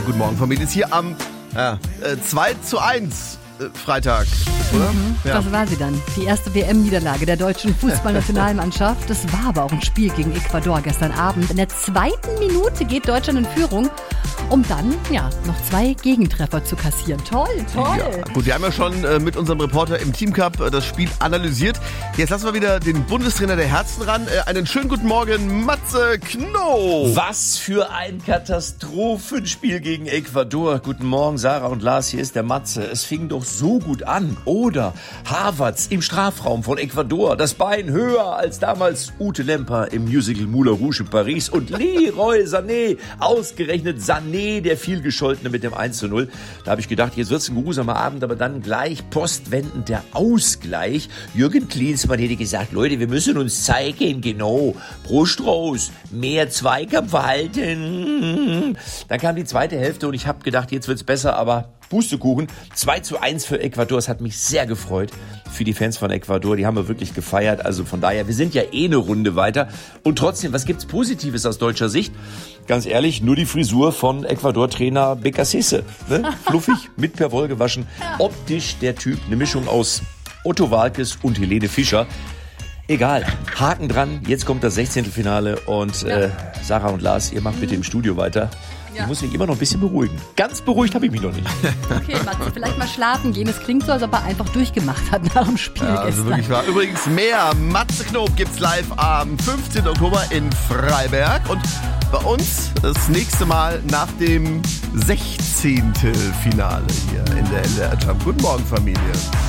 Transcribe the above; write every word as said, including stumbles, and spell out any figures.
Guten Morgen, Familie. Ist hier am äh, zwei zu eins äh, Freitag, oder? Mhm, ja. Das war sie dann. Die erste W M-Niederlage der deutschen Fußballnationalmannschaft. Das war aber auch ein Spiel gegen Ecuador gestern Abend. In der zweiten Minute geht Deutschland in Führung, um dann ja noch zwei Gegentreffer zu kassieren. Toll, toll. Ja, gut, wir haben ja schon äh, mit unserem Reporter im Teamcup äh, das Spiel analysiert. Jetzt lassen wir wieder den Bundestrainer der Herzen ran. Äh, einen schönen guten Morgen, Matze Knob. Was für ein Katastrophenspiel gegen Ecuador. Guten Morgen, Sarah und Lars, hier ist der Matze. Es fing doch so gut an. Oder Havertz im Strafraum von Ecuador. Das Bein höher als damals Ute Lemper im Musical Moulin Rouge in Paris. Und Leroy Sané, ausgerechnet Sané, der vielgescholtene mit dem eins zu null. Da habe ich gedacht, jetzt wird's ein geruhsamer Abend, aber dann gleich postwendend der Ausgleich. Jürgen Klinsmann hätte gesagt, Leute, wir müssen uns zeigen, genau. Brust raus, mehr Zweikampfverhalten. Dann kam die zweite Hälfte und ich habe gedacht, jetzt wird's besser, aber Pustekuchen. zwei zu eins für Ecuador. Es hat mich sehr gefreut für die Fans von Ecuador. Die haben wir wirklich gefeiert. Also von daher, wir sind ja eh eine Runde weiter. Und trotzdem, was gibt's Positives aus deutscher Sicht? Ganz ehrlich, nur die Frisur von Ecuador-Trainer Becasese. Ne? Fluffig, mit Perwoll gewaschen. Optisch der Typ, eine Mischung aus Otto Waalkes und Helene Fischer. Egal, Haken dran. Jetzt kommt das sechzehnte Finale. Und äh, Sarah und Lars, ihr macht bitte im Studio weiter. Ja. Ich muss mich immer noch ein bisschen beruhigen. Ganz beruhigt habe ich mich noch nicht. Okay, Matze, vielleicht mal schlafen gehen. Es klingt so, als ob er einfach durchgemacht hat nach dem Spiel Ja, also gestern. wirklich wahr. Übrigens, mehr Matze Knob gibt's live am fünfzehnten Oktober in Freiberg. Und bei uns das nächste Mal nach dem sechzehnten Finale hier in der N D R Jump. Guten Morgen, Familie.